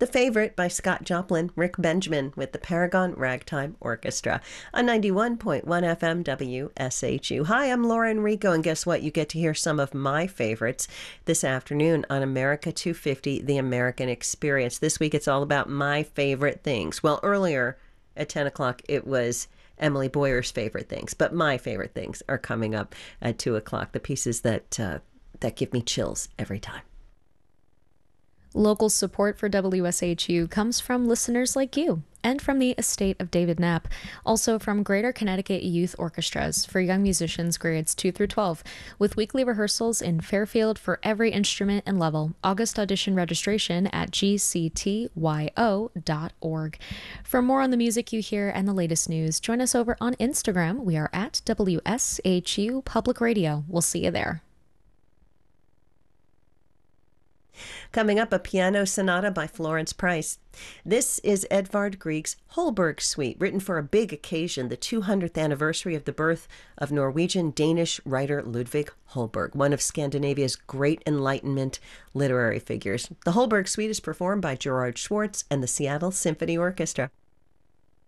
The Favorite by Scott Joplin, Rick Benjamin with the Paragon Ragtime Orchestra on 91.1 FM WSHU. Hi, I'm Laura Enrico, and guess what? You get to hear some of my favorites this afternoon on America 250, The American Experience. This week it's all about my favorite things. Well, earlier at 10 o'clock it was Emily Boyer's favorite things, but my favorite things are coming up at 2 o'clock, the pieces that give me chills every time. Local support for WSHU comes from listeners like you and from the estate of David Knapp, also from Greater Connecticut Youth Orchestras for young musicians grades 2 through 12, with weekly rehearsals in Fairfield for every instrument and level. August audition registration at gctyo.org. For more on the music you hear and the latest news, join us over on Instagram. We are at WSHU Public Radio. We'll see you there. Coming up, a piano sonata by Florence Price. This is Edvard Grieg's Holberg Suite, written for a big occasion, the 200th anniversary of the birth of Norwegian-Danish writer Ludvig Holberg, one of Scandinavia's great Enlightenment literary figures. The Holberg Suite is performed by Gerard Schwartz and the Seattle Symphony Orchestra.